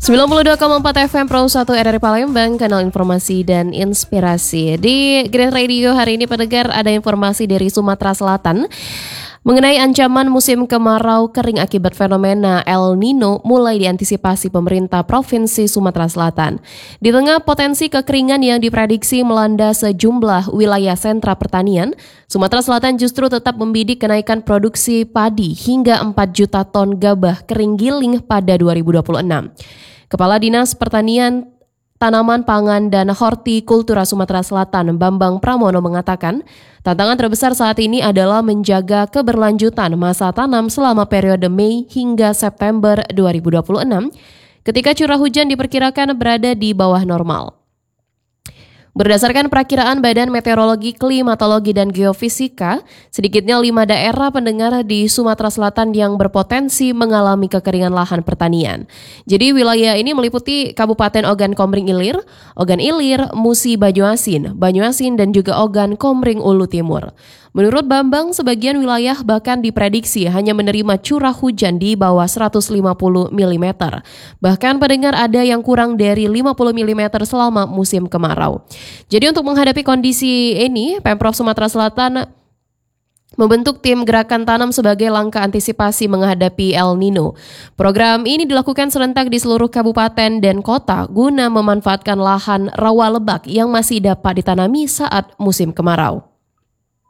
92,4 FM Pro 1 RRI Palembang, kanal informasi dan inspirasi. Di Grand Radio hari ini pendengar ada informasi dari Sumatera Selatan mengenai ancaman musim kemarau kering akibat fenomena El Nino mulai diantisipasi pemerintah Provinsi Sumatera Selatan. Di tengah potensi kekeringan yang diprediksi melanda sejumlah wilayah sentra pertanian, Sumatera Selatan justru tetap membidik kenaikan produksi padi hingga 4 juta ton gabah kering giling pada 2026. Kepala Dinas Pertanian, Tanaman Pangan dan Hortikultura Sumatera Selatan, Bambang Pramono mengatakan, tantangan terbesar saat ini adalah menjaga keberlanjutan masa tanam selama periode Mei hingga September 2026, ketika curah hujan diperkirakan berada di bawah normal. Berdasarkan perakiraan Badan Meteorologi, Klimatologi, dan Geofisika, sedikitnya 5 daerah pendengar di Sumatera Selatan yang berpotensi mengalami kekeringan lahan pertanian. Jadi wilayah ini meliputi Kabupaten Ogan Komering Ilir, Ogan Ilir, Musi Banyuasin, dan juga Ogan Komering Ulu Timur. Menurut Bambang, sebagian wilayah bahkan diprediksi hanya menerima curah hujan di bawah 150 mm. Bahkan pendengar ada yang kurang dari 50 mm selama musim kemarau. Jadi untuk menghadapi kondisi ini, Pemprov Sumatera Selatan membentuk tim gerakan tanam sebagai langkah antisipasi menghadapi El Nino. Program ini dilakukan serentak di seluruh kabupaten dan kota guna memanfaatkan lahan rawa lebak yang masih dapat ditanami saat musim kemarau.